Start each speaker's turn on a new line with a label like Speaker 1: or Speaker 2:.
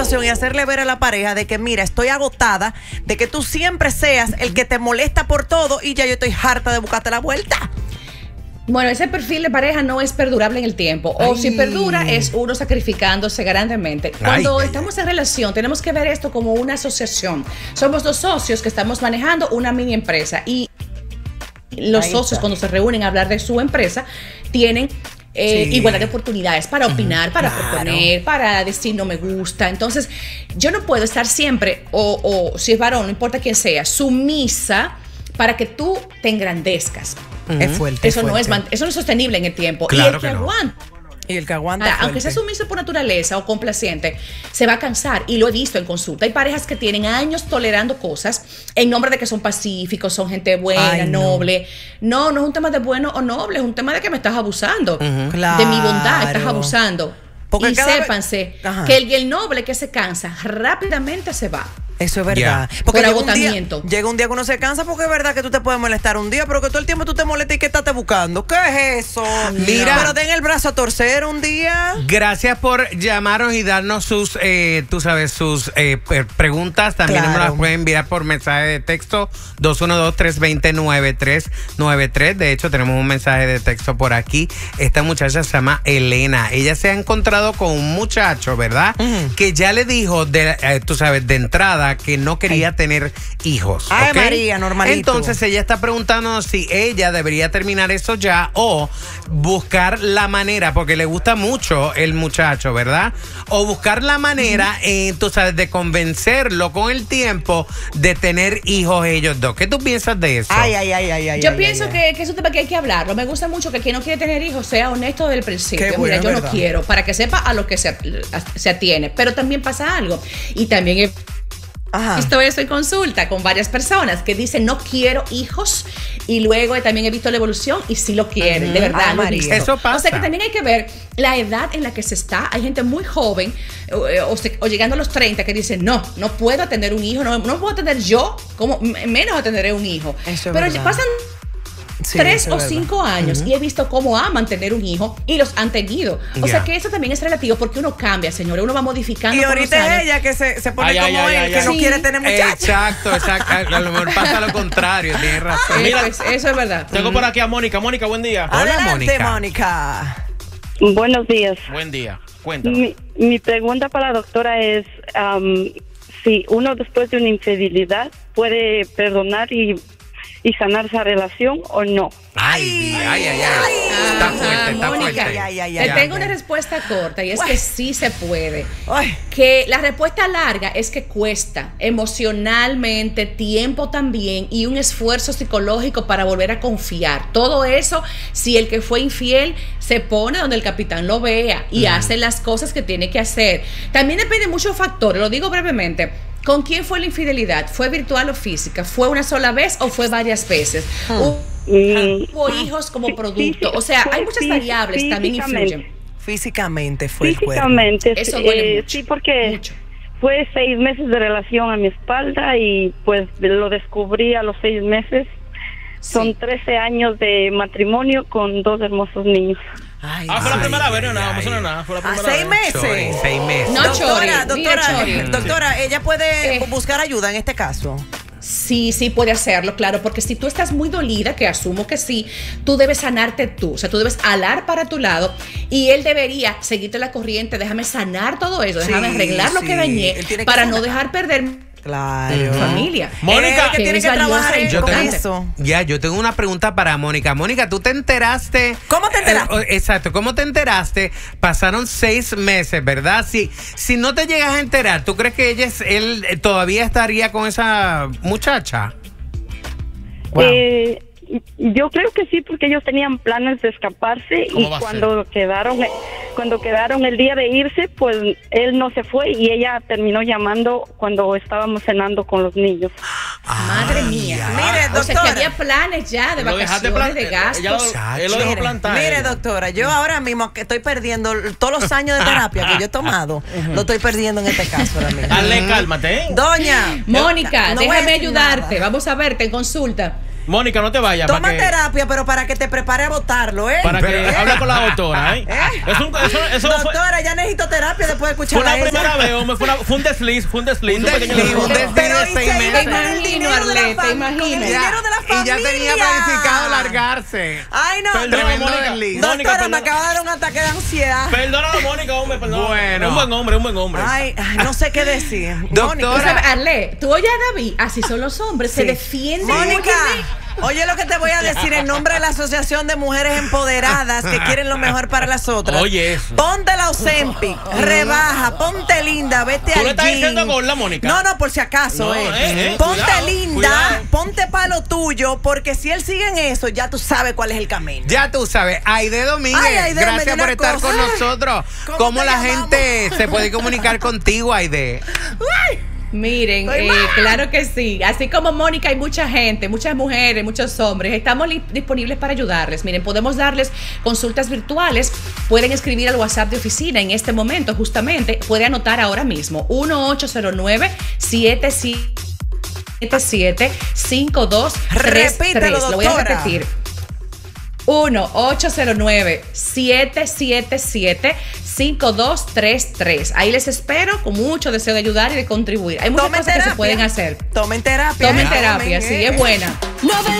Speaker 1: situación y hacerle ver a la pareja de que, mira, estoy agotada de que tú siempre seas el que te molesta por todo y ya yo estoy harta de buscarte la vuelta.
Speaker 2: Bueno, ese perfil de pareja no es perdurable en el tiempo. O si perdura, es uno sacrificándose grandemente. Cuando estamos en relación, tenemos que ver esto como una asociación. Somos dos socios que estamos manejando una mini empresa. Y los socios, cuando se reúnen a hablar de su empresa, tienen igualdad de oportunidades para opinar, para proponer, para decir no me gusta. Entonces, yo no puedo estar siempre, o si es varón, no importa quién sea, sumisa para que tú te engrandezcas.
Speaker 1: Es fuerte.
Speaker 2: Eso no es sostenible en el tiempo.
Speaker 3: Claro
Speaker 2: y el que aguanta.
Speaker 1: Y el que aguanta.
Speaker 2: Aunque sea sumiso por naturaleza o complaciente, se va a cansar. Y lo he visto en consulta. Hay parejas que tienen años tolerando cosas en nombre de que son pacíficos, son gente buena, noble. No es un tema de bueno o noble, es un tema de que me estás abusando.
Speaker 1: Claro.
Speaker 2: De mi bondad, estás abusando.
Speaker 1: Porque
Speaker 2: y sépanse que el noble que se cansa rápidamente se va.
Speaker 1: Eso es verdad.
Speaker 2: Porque por agotamiento.
Speaker 1: Llega un día que uno se cansa porque es verdad que tú te puedes molestar un día, pero que todo el tiempo tú te molestas y que estás buscando. ¿Qué es eso?
Speaker 3: Mira.
Speaker 1: Pero den el brazo a torcer un día.
Speaker 3: Gracias por llamarnos y darnos sus, tú sabes, sus preguntas. También nos las pueden enviar por mensaje de texto 212-320-9393. De hecho, tenemos un mensaje de texto por aquí. Esta muchacha se llama Elena. Ella se ha encontrado con un muchacho, ¿verdad? Que ya le dijo, tú sabes, de entrada que no quería tener hijos.
Speaker 1: Ay, María, normalito.
Speaker 3: Entonces ella está preguntando si ella debería terminar eso ya o buscar la manera, porque le gusta mucho el muchacho, ¿verdad? O buscar la manera, tú sabes, de convencerlo con el tiempo de tener hijos ellos dos. ¿Qué tú piensas de eso?
Speaker 2: Yo pienso que es un tema que hay que hablarlo. Me gusta mucho que quien no quiere tener hijos sea honesto desde el principio. Mira, yo no quiero, para que sepa a lo que se atiene. Pero también pasa algo. Y también visto eso en consulta con varias personas que dicen no quiero hijos y luego también he visto la evolución y sí lo quieren, de verdad.
Speaker 1: María.
Speaker 3: Eso pasa.
Speaker 2: O sea que también hay que ver la edad en la que se está. Hay gente muy joven o llegando a los 30 que dicen no puedo tener un hijo, no puedo tener yo, como menos tendré un hijo. Pero pasan 3 o 5 años y he visto cómo aman tener un hijo y los han tenido. O sea que eso también es relativo porque uno cambia, señores, uno va modificando.
Speaker 1: Y ahorita es ella que se pone como él, que no quiere tener muchachos.
Speaker 3: Exacto. A lo mejor pasa lo contrario, tienes razón.
Speaker 2: Mira, eso es verdad.
Speaker 4: Tengo por aquí a Mónica. Mónica, buen día.
Speaker 1: Adelante, Mónica.
Speaker 5: Buenos días.
Speaker 4: Buen día. Cuéntame.
Speaker 5: Mi pregunta para la doctora es si uno después de una infidelidad puede perdonar y sanar esa relación o no.
Speaker 3: Ay. Está fuerte,
Speaker 2: Mónica,
Speaker 3: fuerte.
Speaker 2: Te tengo una respuesta corta y es que sí se puede. Que la respuesta larga es que cuesta emocionalmente, tiempo también y un esfuerzo psicológico para volver a confiar. Todo eso, si el que fue infiel se pone donde el capitán lo vea y hace las cosas que tiene que hacer. También depende de muchos factores, lo digo brevemente. ¿Con quién fue la infidelidad? ¿Fue virtual o física? ¿Fue una sola vez o fue varias veces? ¿Hubo hijos como producto? O sea, hay muchas variables también influyen.
Speaker 1: Físicamente fue
Speaker 5: físicamente,
Speaker 1: el
Speaker 2: cuerno. Eso duele mucho.
Speaker 5: Sí, porque
Speaker 2: mucho.
Speaker 5: Fue 6 meses de relación a mi espalda y pues lo descubrí a los 6 meses. Son 13 años de matrimonio con 2 hermosos niños.
Speaker 4: Fue la primera vez, no nada. Fue la primera vez.
Speaker 1: 6 meses.
Speaker 3: 6 meses.
Speaker 2: No,
Speaker 1: Doctora, ella puede buscar ayuda en este caso.
Speaker 2: Sí puede hacerlo, claro, porque si tú estás muy dolida, que asumo que sí, tú debes sanarte tú, o sea, tú debes alar para tu lado y él debería seguirte la corriente, déjame sanar todo eso, déjame arreglar lo que dañé para no dejar perder familia.
Speaker 4: Mónica,
Speaker 1: que tiene que trabajar con eso.
Speaker 3: Yo tengo una pregunta para Mónica. Mónica, ¿tú te enteraste?
Speaker 1: ¿Cómo te enteraste?
Speaker 3: Exacto, ¿cómo te enteraste? Pasaron 6 meses, ¿verdad? Si no te llegas a enterar, ¿tú crees que él todavía estaría con esa muchacha?
Speaker 5: Yo creo que sí, porque ellos tenían planes de escaparse y cuando quedaron el día de irse, pues él no se fue y ella terminó llamando cuando estábamos cenando con los niños.
Speaker 2: Madre mía.
Speaker 1: Mire, doctora.
Speaker 2: O sea, que había planes ya de vacaciones, de gastos.
Speaker 4: Él lo dejó plantar.
Speaker 1: Mire, doctora, yo ahora mismo que estoy perdiendo todos los años de terapia que yo he tomado, lo estoy perdiendo en este caso ahora mismo.
Speaker 4: Dale, cálmate.
Speaker 1: Doña
Speaker 2: Mónica,
Speaker 1: no voy a
Speaker 2: déjame
Speaker 1: decir
Speaker 2: ayudarte.
Speaker 1: nada.
Speaker 2: Vamos a verte en consulta.
Speaker 4: Mónica, no te vayas.
Speaker 1: Toma terapia, pero para que te prepare a votarlo, ¿eh?
Speaker 4: Para que hable con la doctora, ¿eh?
Speaker 1: Doctora, ya necesito terapia después de escuchar.
Speaker 4: Fue la primera vez, hombre. Fue un desliz.
Speaker 3: Un desliz de 6 meses.
Speaker 2: El dinero de la familia.
Speaker 3: Y ya tenía planificado largarse.
Speaker 1: Ay, no.
Speaker 3: Tremendo desliz.
Speaker 1: Doctora, me acaba de dar un ataque de ansiedad.
Speaker 4: Perdónalo, Mónica, hombre, perdónalo.
Speaker 3: Bueno.
Speaker 4: Un buen hombre.
Speaker 1: Ay, no sé qué decir.
Speaker 2: Doctora. Arle, tú oyes a David, así son los hombres, se defienden.
Speaker 1: Mónica, oye lo que te voy a decir en nombre de la Asociación de Mujeres Empoderadas que quieren lo mejor para las otras.
Speaker 4: Oye eso.
Speaker 1: Ponte la Ozempic, rebaja, ponte linda, vete al gym.
Speaker 4: ¿Tú le estás diciendo gorda, Mónica?
Speaker 1: No, por si acaso. Ponte linda, cuidado. Ponte para lo tuyo, porque si él sigue en eso, ya tú sabes cuál es el camino.
Speaker 3: Ya tú sabes. Aide Domínguez, gracias por estar con nosotros. ¿Cómo la gente se puede comunicar contigo, Aide?
Speaker 2: Miren, claro que sí. Así como Mónica, hay mucha gente, muchas mujeres, muchos hombres. Estamos disponibles para ayudarles. Miren, podemos darles consultas virtuales. Pueden escribir al WhatsApp de oficina en este momento, justamente. Puede anotar ahora mismo. 1-809-777-5233.
Speaker 1: Repítelo, doctora.
Speaker 2: Lo voy a repetir. 1-809-777-5233. Ahí les espero con mucho deseo de ayudar y de contribuir. Hay muchas cosas que se pueden hacer.
Speaker 1: Tomen terapia.
Speaker 2: Tomen terapia, sí, es buena.